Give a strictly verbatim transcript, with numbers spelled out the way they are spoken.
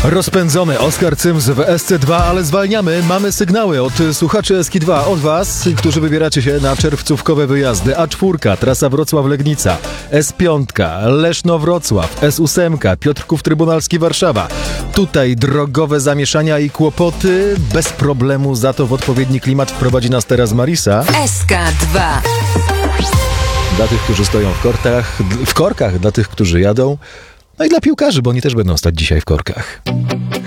Rozpędzony Oskar Cyms w S C dwa, ale zwalniamy. Mamy sygnały od słuchaczy S K dwa, od was, którzy wybieracie się na czerwcówkowe wyjazdy. A cztery, trasa Wrocław-Legnica, S pięć, Leszno-Wrocław, S osiem, Piotrków Trybunalski, Warszawa. Tutaj drogowe zamieszania i kłopoty. Bez problemu za to w odpowiedni klimat wprowadzi nas teraz Marisa. S K dwa. Dla tych, którzy stoją w korkach, w korkach, dla tych, którzy jadą. No i dla piłkarzy, bo oni też będą stać dzisiaj w korkach.